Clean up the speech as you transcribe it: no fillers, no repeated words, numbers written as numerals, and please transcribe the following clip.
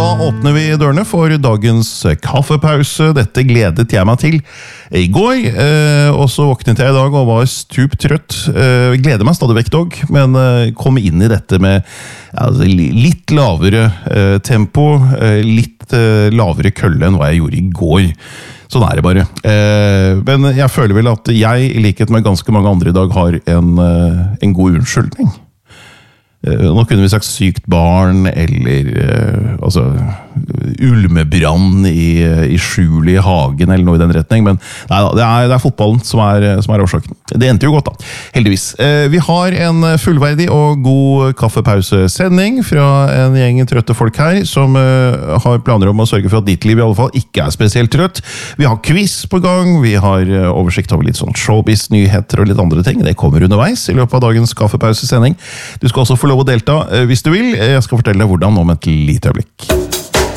åpner vi dørene for dagens kaffepause. Dette gledet jeg meg til i går, og så våknet jeg i dag og var stupt trøtt. Gleder meg stadig vekk dog, men kom inn i dette med litt lavere tempo, litt lavere kølle enn hva jeg gjorde i går. Sånn det bare. Men jeg føler vel at jeg, i likhet med ganske mange andre i dag, har en god unnskyldning. Nå kunne vi sagt sykt barn, eller ulmebrann i skjul i hagen, eller noe i den retning, men nei, det er fotballen som er årsaken. Det endte jo godt da, heldigvis. Vi har en fullverdig og god kaffepausesending fra en gjeng trøtte folk her, som har planer om å sørge for at ditt liv i alle fall ikke er spesielt trøtt. Vi har quiz på gang, vi har oversikt over litt sånn showbiz-nyheter og litt andre ting. Det kommer underveis i løpet av dagens kaffepausesending. Du skal også få lov å delta hvis du vil. Jeg skal fortelle deg hvordan om et lite øyeblikk.